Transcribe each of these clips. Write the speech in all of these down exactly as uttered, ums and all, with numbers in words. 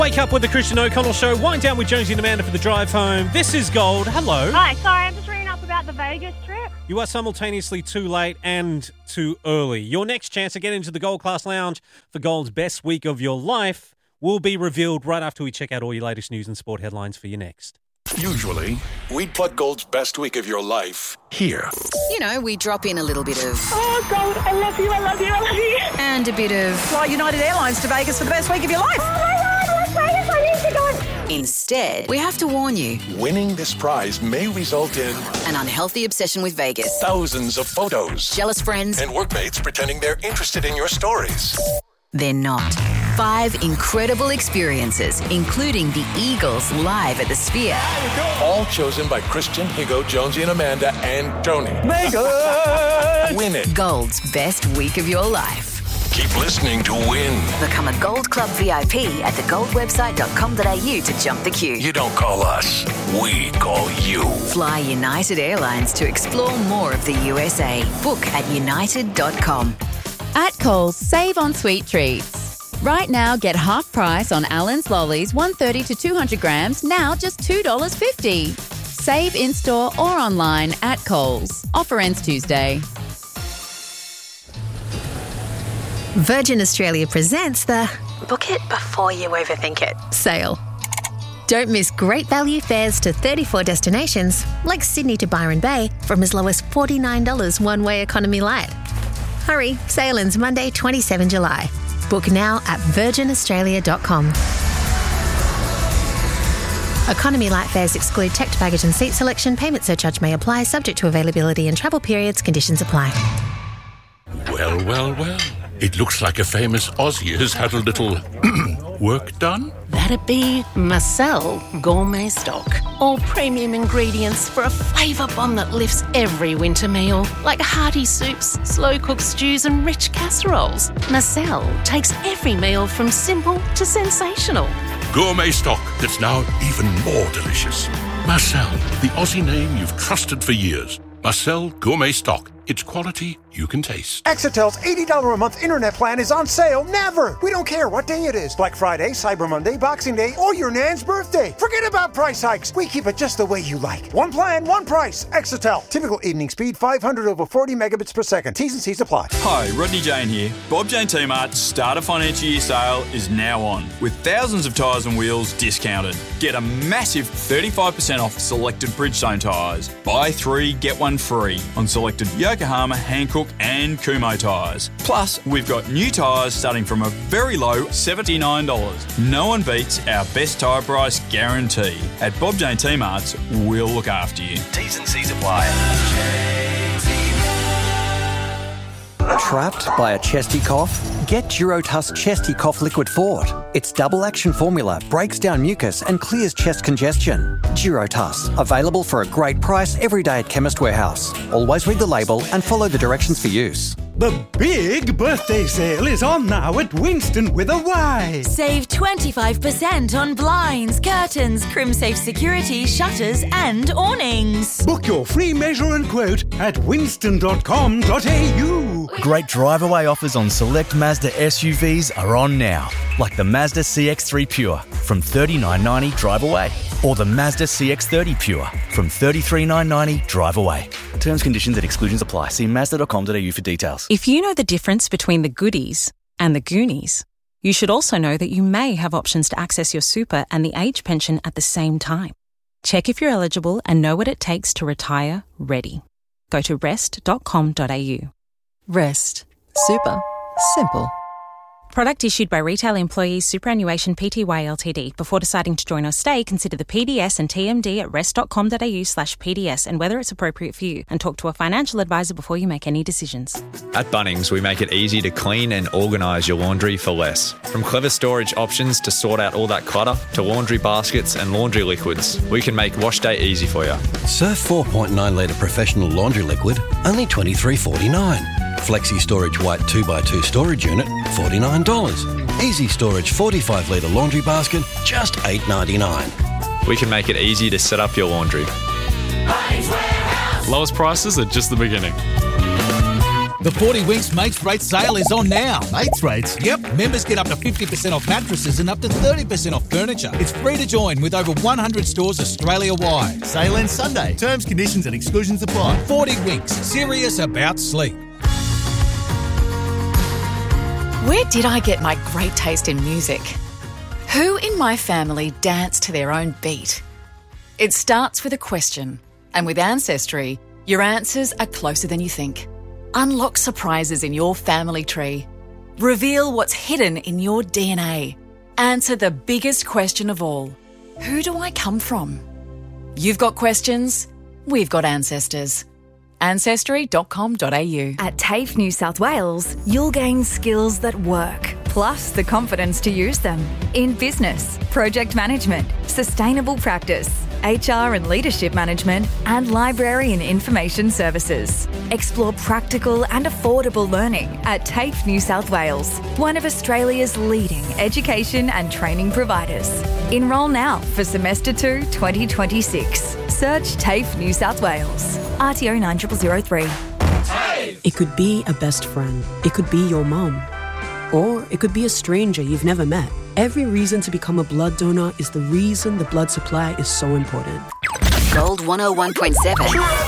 Wake up with the Christian O'Connell Show. Wind down with Jonesy and Amanda for the drive home. This is Gold. Hello. Hi, sorry, I'm just reading up about the Vegas trip. You are simultaneously too late and too early. Your next chance to get into the Gold Class Lounge for Gold's best week of your life will be revealed right after we check out all your latest news and sport headlines for you next. Usually, we'd plug Gold's best week of your life here. You know, we drop in a little bit of... Oh, Gold, I love you, I love you, I love you. And a bit of... Fly United Airlines to Vegas for the best week of your life. Oh, my God, Las Vegas, I need to go. Instead, we have to warn you. Winning this prize may result in... an unhealthy obsession with Vegas. Thousands of photos. Jealous friends. And workmates pretending they're interested in your stories. They're not. Five incredible experiences, including the Eagles live at the Sphere. All chosen by Christian, Higo, Jonesy and Amanda, and Tony. Mega! Win it. Gold's best week of your life. Keep listening to win. Become a Gold Club V I P at the gold website dot com dot a u to jump the queue. You don't call us, we call you. Fly United Airlines to explore more of the U S A. Book at united dot com. At Coles, save on sweet treats. Right now, get half price on Allen's Lollies, one hundred thirty to two hundred grams, now just two dollars fifty. Save in-store or online at Coles. Offer ends Tuesday. Virgin Australia presents the Book It Before You Overthink It sale. Don't miss great value fares to thirty-four destinations, like Sydney to Byron Bay, from as low as forty-nine dollars one-way economy light. Hurry, sale ends Monday, the twenty-seventh of July. Book now at virgin australia dot com. Economy light fares exclude checked baggage and seat selection. Payment surcharge may apply, subject to availability and travel periods. Conditions apply. Well, well, well. It looks like a famous Aussie has had a little work done. That'd be Marcel Gourmet Stock. All premium ingredients for a flavour bomb that lifts every winter meal. Like hearty soups, slow-cooked stews and rich casseroles. Marcel takes every meal from simple to sensational. Gourmet stock that's now even more delicious. Marcel, the Aussie name you've trusted for years. Marcel Gourmet Stock. It's quality you can taste. Exitel's eighty dollars a month internet plan is on sale never. We don't care what day it is. Black Friday, Cyber Monday, Boxing Day, or your nan's birthday. Forget about price hikes. We keep it just the way you like. One plan, one price. Exitel. Typical evening speed, five hundred over forty megabits per second. T's and C's apply. Hi, Rodney Jane here. Bob Jane T-Mart's start of financial year sale is now on, with thousands of tyres and wheels discounted. Get a massive thirty-five percent off selected Bridgestone tyres. Buy three, get one free on selected Yokohama, Hankook and Kumho tyres. Plus, we've got new tyres starting from a very low seventy-nine dollars. No one beats our best tyre price guarantee. At Bob Jane T-Mart's, we'll look after you. T's and C's apply. Trapped by a chesty cough? Get Durotuss Chesty Cough Liquid Fort. Its double action formula breaks down mucus and clears chest congestion. Durotuss, available for a great price every day at Chemist Warehouse. Always read the label and follow the directions for use. The big birthday sale is on now at Winston with a Y. Save twenty-five percent on blinds, curtains, CrimSafe security, shutters and awnings. Book your free measure and quote at winston dot com dot a u. Great drive-away offers on select Mazda S U Vs are on now, like the Mazda C X three Pure from thirty-nine ninety drive away, or the Mazda C X thirty Pure from thirty-three nine ninety drive away. Terms, conditions and exclusions apply. See mazda dot com dot a u for details. If you know the difference between the goodies and the Goonies, you should also know that you may have options to access your super and the age pension at the same time. Check if you're eligible and know what it takes to retire ready. Go to rest dot com dot a u. Rest. Super. Simple. Product issued by Retail Employees Superannuation Pty Ltd. Before deciding to join or stay, consider the P D S and T M D at rest dot com dot a u slash P D S and whether it's appropriate for you, and talk to a financial advisor before you make any decisions. At Bunnings, we make it easy to clean and organise your laundry for less. From clever storage options to sort out all that clutter, to laundry baskets and laundry liquids, we can make wash day easy for you. Surf four point nine litre professional laundry liquid, only twenty-three forty-nine. Flexi Storage White two by two storage unit, forty-nine dollars. Easy Storage forty-five litre laundry basket, just eight ninety-nine. We can make it easy to set up your laundry. Lowest prices are just the beginning. The forty Winks Mates Rate sale is on now. Mates Rates? Yep. Members get up to fifty percent off mattresses and up to thirty percent off furniture. It's free to join with over one hundred stores Australia-wide. Sale ends Sunday. Terms, conditions and exclusions apply. forty Winks. Serious about sleep. Where did I get my great taste in music? Who in my family dance to their own beat? It starts with a question, and with Ancestry, your answers are closer than you think. Unlock surprises in your family tree. Reveal what's hidden in your D N A. Answer the biggest question of all. Who do I come from? You've got questions, we've got ancestors. ancestry dot com dot a u. At TAFE New South Wales, you'll gain skills that work, plus the confidence to use them in business, project management, sustainable practice, H R and leadership management, and library and information services. Explore practical and affordable learning at TAFE New South Wales, one of Australia's leading education and training providers. Enrol now for semester two twenty twenty-six. Search TAFE New South Wales. R T O nine zero zero zero three. It could be a best friend. It could be your mum. Or it could be a stranger you've never met. Every reason to become a blood donor is the reason the blood supply is so important. Gold one oh one point seven.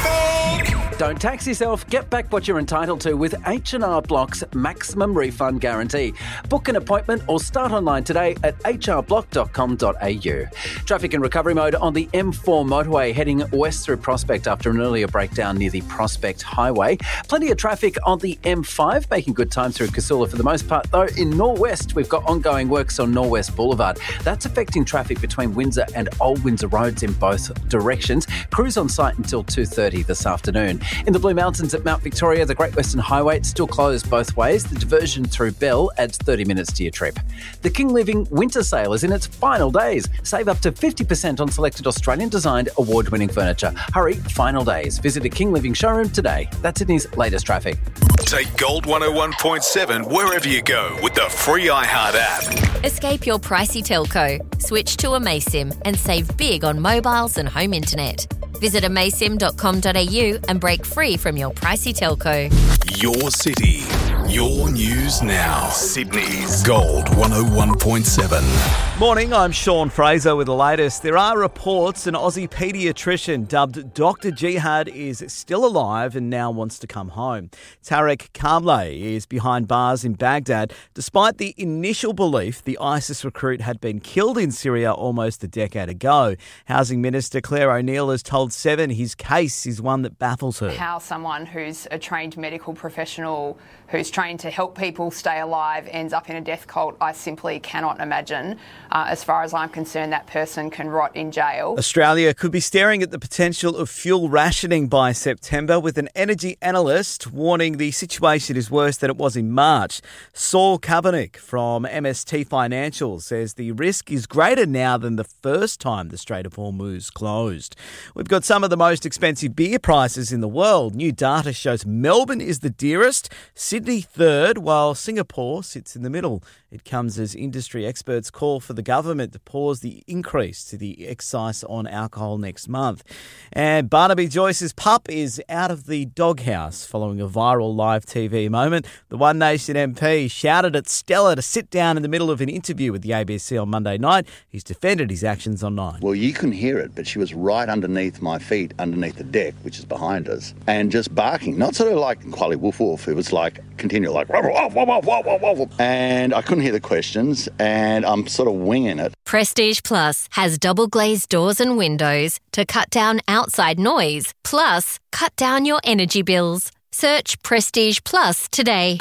Don't tax yourself. Get back what you're entitled to with H and R Block's maximum refund guarantee. Book an appointment or start online today at h r block dot com dot a u. Traffic in recovery mode on the M four motorway heading west through Prospect after an earlier breakdown near the Prospect Highway. Plenty of traffic on the M five, making good time through Casula for the most part, though in Norwest we've got ongoing works on Norwest Boulevard. That's affecting traffic between Windsor and Old Windsor roads in both directions. Crews on site until two thirty this afternoon. In the Blue Mountains at Mount Victoria, the Great Western Highway, it's still closed both ways. The diversion through Bell adds thirty minutes to your trip. The King Living Winter Sale is in its final days. Save up to fifty percent on selected Australian-designed award-winning furniture. Hurry, final days. Visit a King Living showroom today. That's Sydney's latest traffic. Take Gold one oh one point seven wherever you go with the free iHeart app. Escape your pricey telco. Switch to Amaysim and save big on mobiles and home internet. Visit amaysim dot com dot a u and break free from your pricey telco. Your city, your news now. Sydney's Gold one oh one point seven. Morning, I'm Sean Fraser with the latest. There are reports an Aussie paediatrician dubbed Doctor Jihad is still alive and now wants to come home. Tarek Kamleh is behind bars in Baghdad, despite the initial belief the ISIS recruit had been killed in Syria almost a decade ago. Housing Minister Claire O'Neill has told Seven his case is one that baffles her. How someone who's a trained medical professional who's trained to help people stay alive ends up in a death cult, I simply cannot imagine. Uh, as far as I'm concerned, that person can rot in jail. Australia could be staring at the potential of fuel rationing by September, with an energy analyst warning the situation is worse than it was in March. Saul Kavanagh from M S T Financial says the risk is greater now than the first time the Strait of Hormuz closed. We've got some of the most expensive beer prices in the world. New data shows Melbourne is the dearest, Sydney third, while Singapore sits in the middle. It comes as industry experts call for the government to pause the increase to the excise on alcohol next month. And Barnaby Joyce's pup is out of the doghouse following a viral live T V moment. The One Nation M P shouted at Stella to sit down in the middle of an interview with the A B C on Monday night. He's defended his actions on Nine. Well, you couldn't hear it, but she was right underneath my feet, underneath the deck, which is behind us, and just barking. Not sort of like Quali Woof Woof. It was like continual, like, woof, woof, woof, woof, woof. And I couldn't hear the questions, and I'm sort of winging it. Prestige Plus has double glazed doors and windows to cut down outside noise, plus cut down your energy bills. Search Prestige Plus today.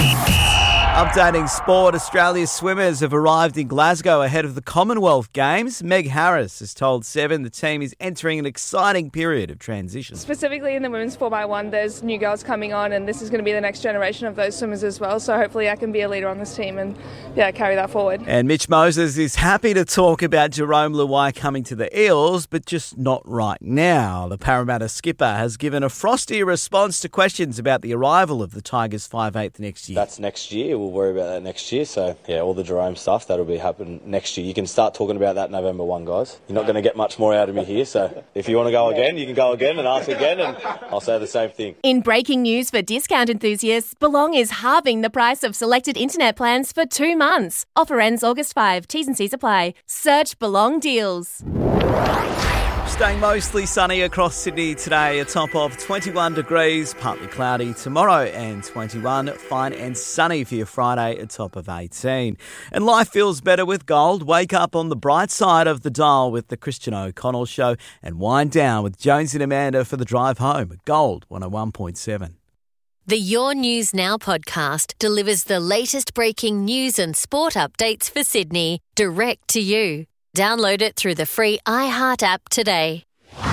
Updating sport, Australia's swimmers have arrived in Glasgow ahead of the Commonwealth Games. Meg Harris has told Seven the team is entering an exciting period of transition. Specifically in the women's four by one, there's new girls coming on, and this is going to be the next generation of those swimmers as well. So hopefully I can be a leader on this team and yeah, carry that forward. And Mitch Moses is happy to talk about Jerome Luai coming to the Eels, but just not right now. The Parramatta skipper has given a frosty response to questions about the arrival of the Tigers five eighth next year. That's next year. we'll worry about that next year. So, yeah, all the Jerome stuff, that'll be happening next year. You can start talking about that November first, guys. You're not going to get much more out of me here, so if you want to go again, you can go again and ask again, and I'll say the same thing. In breaking news for discount enthusiasts, Belong is halving the price of selected internet plans for two months. Offer ends August fifth. T's and C's apply. Search Belong Deals. Staying mostly sunny across Sydney today, a top of twenty-one degrees, partly cloudy tomorrow, and twenty-one, fine and sunny for your Friday, a top of eighteen. And life feels better with gold. Wake up on the bright side of the dial with the Christian O'Connell Show, and wind down with Jones and Amanda for the drive home. Gold one oh one point seven. The Your News Now podcast delivers the latest breaking news and sport updates for Sydney, direct to you. Download it through the free iHeart app today.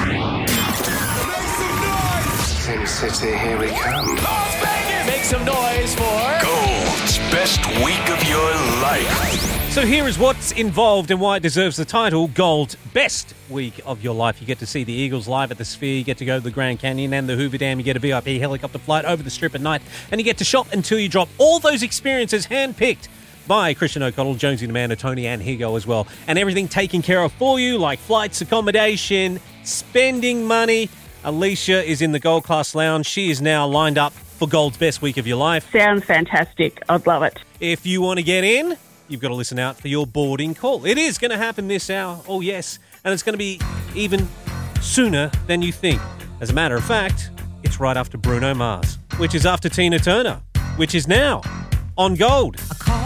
Sin City, here we come. Las Vegas! Make some noise for Gold's best week of your life. So here is what's involved and why it deserves the title, Gold's Best Week of Your Life. You get to see the Eagles live at the Sphere, you get to go to the Grand Canyon and the Hoover Dam, you get a V I P helicopter flight over the Strip at night, and you get to shop until you drop. All those experiences handpicked by Christian O'Connell, Jonesy, Amanda, Tony and Higo as well. And everything taken care of for you, like flights, accommodation, spending money. Alicia is in the Gold Class Lounge. She is now lined up for Gold's Best Week of Your Life. Sounds fantastic. I'd love it. If you want to get in, you've got to listen out for your boarding call. It is going to happen this hour. Oh, yes. And it's going to be even sooner than you think. As a matter of fact, it's right after Bruno Mars, which is after Tina Turner, which is now on Gold.